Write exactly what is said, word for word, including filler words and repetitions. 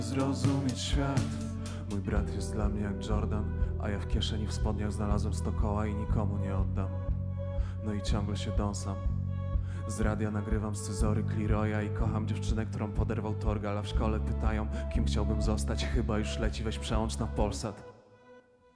Zrozumieć świat. Mój brat jest dla mnie jak Jordan, a ja w kieszeni w spodniach znalazłem sto koła i nikomu nie oddam. No i ciągle się dąsam. Z radia nagrywam scyzory Cleroya i kocham dziewczynę, którą poderwał Torgal, a w szkole pytają, kim chciałbym zostać. Chyba już leci, weź przełącz na Polsat.